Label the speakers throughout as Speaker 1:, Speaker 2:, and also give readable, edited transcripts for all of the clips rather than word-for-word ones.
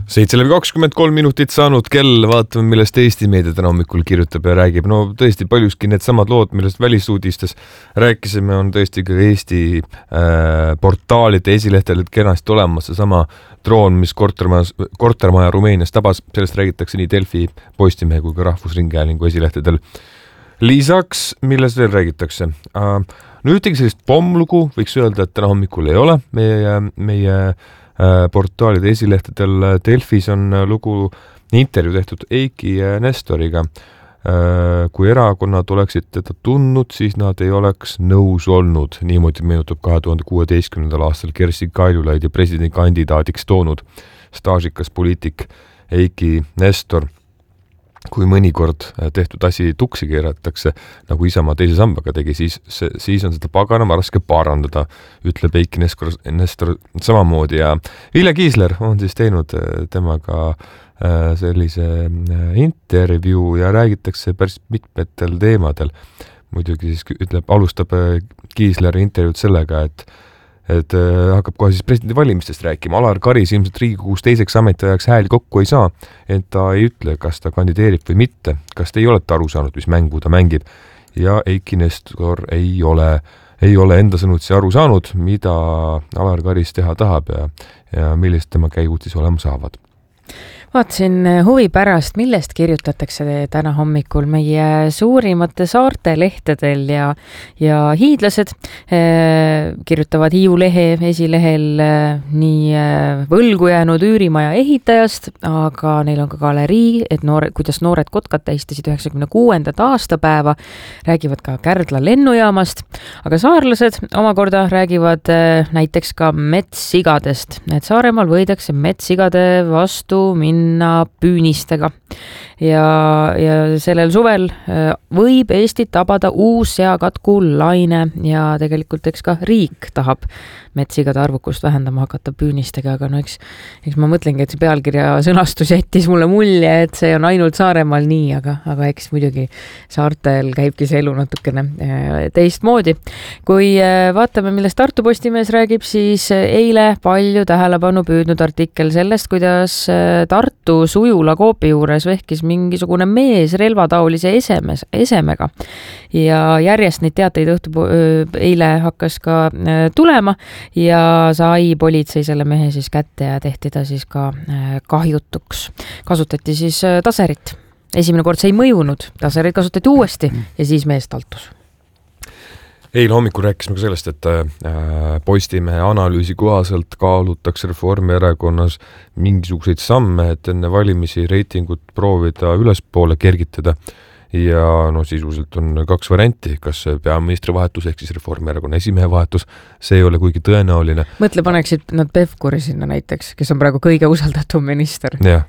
Speaker 1: 7:23 minutit saanud kell, vaatame, millest Eesti meedia täna hommikul kirjutab ja räägib. No tõesti paljuski need samad lood, millest välisuudistes rääkisime, on tõesti ka Eesti portaalide esilehtedel kenasti olemas. See sama droon, mis kortermaja Rumeenias tabas, sellest räägitakse nii Delfi, Postimehe kui ka Rahvusringhäälingu esilehtedel. Lisaks, millest veel räägitakse? No ühtegi sellist pommlugu võiks öelda, et täna hommikul ei ole meie portaalide esilehtedel. Delfis on lugu intervjuu tehtud Eiki Nestoriga. Kui erakonnad oleksid teda tundnud, siis nad ei oleks nõus olnud. Niimoodi meenutab 2016. aastal Kersti Kaljulaid ja presidendikandidaadiks toonud staažikas poliitik Eiki Nestor. Kui mõnikord tehtud asi tuksi keeratakse, nagu Isamaa teise sambaga tegi, siis on seda paganama raske parandada, ütleb Eiki Nestor samamoodi. Ja Vilja Kiisler on siis teinud temaga sellise intervjuu ja räägitakse päris mitmetel teemadel. Muidugi siis alustab Kiisler intervjuud sellega, et hakkab kohe siis presidendivalimistest rääkima. Alar Karis ilmselt Riigikogus teiseks ametiajaks hääli kokku ei saa, et ta ei ütle, kas ta kandideerib või mitte. Kas te ei olete aru saanud, mis mängu ta mängib? Ja Eiki Nestor ei ole enda sõnutsi aru saanud, mida Alar Karis teha tahab ja millest tema käigud siis olema saavad.
Speaker 2: Vaatasin huvi pärast, millest kirjutatakse täna hommikul meie suurimate saarte lehtedel ja hiidlased kirjutavad Hiiu lehe esilehel nii võlgu jäänud üürimaja ehitajast, aga neil on ka galerii, et kuidas noored kotkad tähistasid 96. aastapäeva, räägivad ka Kärdla lennujaamast, aga saarlased omakorda räägivad näiteks ka metssigadest, et Saaremaal võidakse metssigade vastu minna püünistega ja sellel suvel võib Eestit tabada uus seakatku laine ja tegelikult eks ka riik tahab metsigade arvukust vähendama hakata püünistega, aga no eks ma mõtlengi, et see pealkirja sõnastus jättis mulle mulje, et see on ainult Saaremaal nii, aga eks muidugi saartel käibki see elu natukene teistmoodi. Kui vaatame, millest Tartu Postimees räägib, siis eile palju tähelepanu püüdnud artikkel sellest, kuidas Tartu Sujula koopi juures vehkis mingisugune mees relvataolise esemega ja järjest neid teateid eile hakkas ka tulema ja sai politsei selle mehe siis kätte ja tehti ta siis ka kahjutuks. Kasutati siis taserit. Esimene kord see ei mõjunud, taserit kasutati uuesti ja siis mees taltus.
Speaker 1: Eile hommikul rääkisime ka sellest, et Postimehe analüüsi kohaselt kaalutakse Reformierakonnas mingisuguseid samme, et enne valimisi reitingut proovida ülespoole kergitada. Ja sisuliselt on kaks varianti, kas peaministri vahetus ehk siis Reformierakonna esimehe vahetus, see ei ole kuigi tõenäoline.
Speaker 2: Mõtle, paneksid nad Pevkuri sinna näiteks, kes on praegu kõige usaldatum minister.
Speaker 1: Ja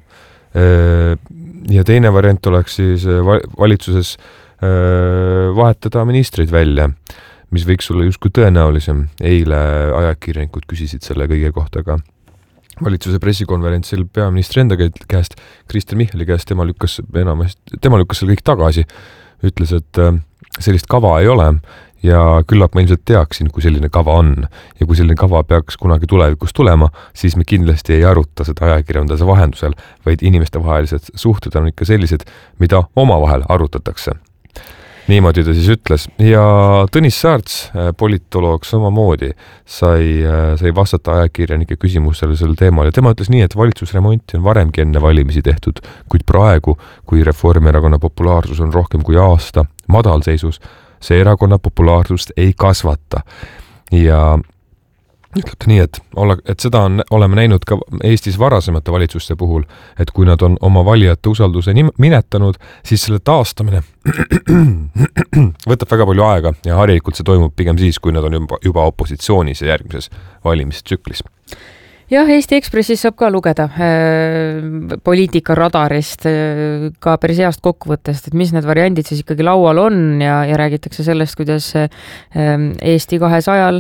Speaker 1: teine variant oleks siis valitsuses vahetada ministrid välja, mis võiks olla justkui tõenäolisem. Eile ajakirjanikud küsisid selle kõige kohta ka valitsuse pressikonverentsil peaministri enda käest, Kristen Michali käest, tema lükkas selle kõik tagasi, ütles, et sellist kava ei ole ja küllap ma ilmselt teaksin, kui selline kava on ja kui selline kava peaks kunagi tulevikus tulema, siis me kindlasti ei aruta seda ajakirjanduse vahendusel, vaid inimeste vahelised suhted on ikka sellised, mida omavahel arutatakse. Niimoodi ta siis ütles. Ja Tõnis Saarts, politoloog samamoodi, sai vastata ajakirjanike küsimusele sel teemal. Ja tema ütles nii, et valitsusremonti on varemgi enne valimisi tehtud, kuid praegu, kui Reformierakonna populaarsus on rohkem kui aasta madalseisus, see erakonna populaarsust ei kasvata. Ja ütleb ta nii, et seda oleme näinud ka Eestis varasemate valitsuste puhul, et kui nad on oma valijate usalduse minetanud, siis selle taastamine võtab väga palju aega ja harilikult see toimub pigem siis, kui nad on juba opositsioonis ja järgmises valimistsüklis.
Speaker 2: Jah, Eesti Ekspressis saab ka lugeda poliitika radarist ka päris heast kokkuvõttest, et mis need variandid siis ikkagi laual on ja räägitakse sellest, kuidas Eesti 200-l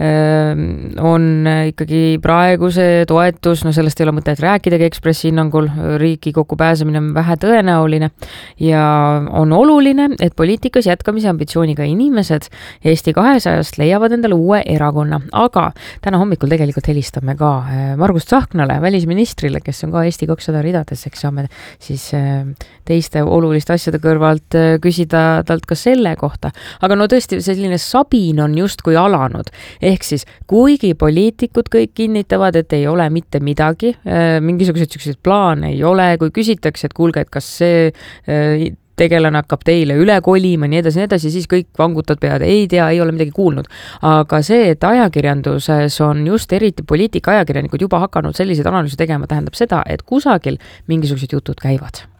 Speaker 2: on ikkagi praegu see toetus, sellest ei ole mõtet rääkidagi Ekspressi hinnangul, Riigikokku pääsemine on vähe tõenäoline ja on oluline, et poliitikas jätkamise ambitsiooniga inimesed Eesti 200-st leiavad endale uue erakonna, aga täna hommikul tegelikult helistame ka Margus Tsahknale, välisministrile, kes on ka Eesti 200 ridades, eks saame siis teiste oluliste asjade kõrvalt küsida talt ka selle kohta. Aga no tõesti, selline sabin on justkui alanud. Ehk siis, kuigi poliitikud kõik kinnitavad, et ei ole mitte midagi, mingisuguseid plaane ei ole, kui küsitakse, et kuulge, et kas see tegelane hakkab teile üle kolima, nii edasi, siis kõik vangutad pead, ei tea, ei ole midagi kuulnud. Aga see, et ajakirjanduses on just eriti poliitika ajakirjanikud juba hakanud selliseid analüüse tegema, tähendab seda, et kusagil mingisugused jutud käivad.